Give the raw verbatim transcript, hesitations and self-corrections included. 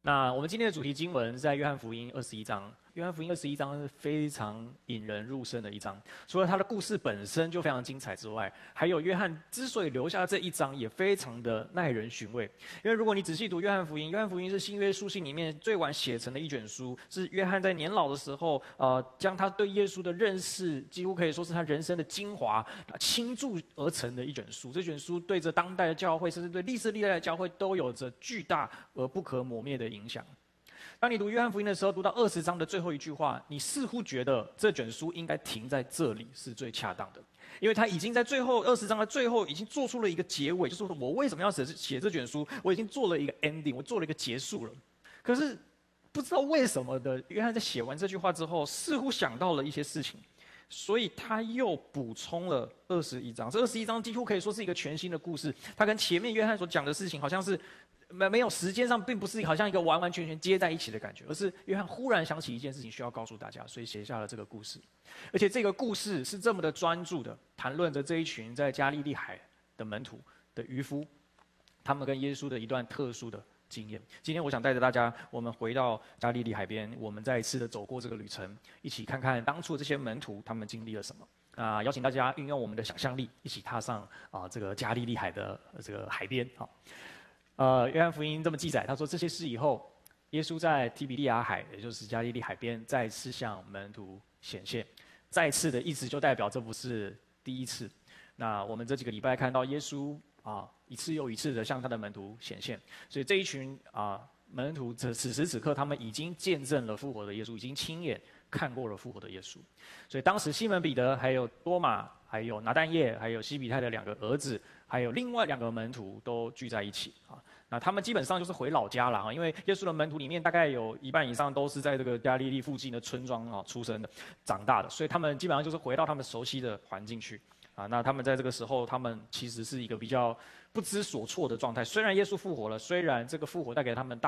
那我们今天的主题经文是在约翰福音二十一章。约翰福音二十一章是非常引人入胜的一章，除了他的故事本身就非常精彩之外，还有约翰之所以留下这一章也非常的耐人寻味。因为如果你仔细读约翰福音，约翰福音是新约书信里面最晚写成的一卷书，是约翰在年老的时候，呃，将他对耶稣的认识几乎可以说是他人生的精华倾注而成的一卷书。这卷书对着当代的教会，甚至对历史历代的教会都有着巨大而不可磨灭的影响。当你读约翰福音的时候，读到二十章的最后一句话，你似乎觉得这卷书应该停在这里是最恰当的，因为他已经在最后二十章的最后已经做出了一个结尾，就是我为什么要写写这卷书，我已经做了一个 ending， 我做了一个结束了。可是不知道为什么的，约翰在写完这句话之后，似乎想到了一些事情，所以他又补充了二十一章。这二十一章几乎可以说是一个全新的故事，他跟前面约翰所讲的事情好像是没没有时间上，并不是好像一个完完全全接在一起的感觉，而是约翰忽然想起一件事情需要告诉大家，所以写下了这个故事。而且这个故事是这么的专注的谈论着这一群在加利利海的门徒的渔夫，他们跟耶稣的一段特殊的经验。今天我想带着大家，我们回到加利利海边，我们再一次的走过这个旅程，一起看看当初这些门徒他们经历了什么。啊、呃，邀请大家运用我们的想象力，一起踏上啊、呃、这个加利利海的、呃、这个海边啊。呃，约翰福音这么记载，他说这些事以后，耶稣在提比利亚海，也就是加利利海边，再次向门徒显现。再次的意思就代表这不是第一次。那我们这几个礼拜看到耶稣啊，一次又一次的向他的门徒显现，所以这一群啊门徒，此此时此刻，他们已经见证了复活的耶稣，已经亲眼看过了复活的耶稣。所以当时西门彼得、还有多马、还有拿但业、还有西比泰的两个儿子，还有另外两个门徒都聚在一起啊。那他们基本上就是回老家了啊，因为耶稣的门徒里面大概有一半以上都是在这个加利利附近的村庄啊出生的、长大的，所以他们基本上就是回到他们熟悉的环境去啊。那他们在这个时候，他们其实是一个比较不知所措的状态。虽然耶稣复活了，虽然这个复活带给他们大